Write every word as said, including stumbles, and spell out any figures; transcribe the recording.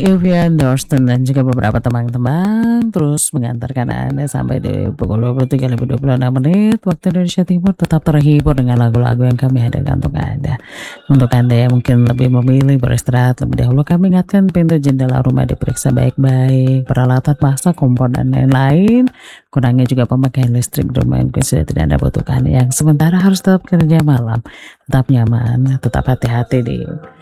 Evian Dorsten dan juga beberapa teman-teman terus mengantarkan Anda sampai di pukul dua puluh tiga lebih dua puluh enam menit waktu Indonesia Timur, tetap terhibur dengan lagu-lagu yang kami hadirkan untuk Anda. Untuk Anda yang mungkin lebih memilih beristirahat lebih dahulu, kami ingatkan pintu jendela rumah diperiksa baik-baik, peralatan masak, kompor, dan lain-lain. Kurangnya juga pemakaian listrik di rumah yang sudah tidak Anda butuhkan, yang sementara harus tetap kerja malam. Tetap nyaman, tetap hati-hati di